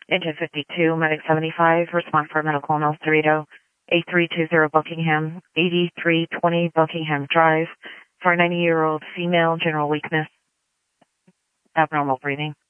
Engine 52, Medic 75, respond for medical in El Cerrito, 8320 Buckingham, 8320 Buckingham Drive, for a 90-year-old female, general weakness, abnormal breathing.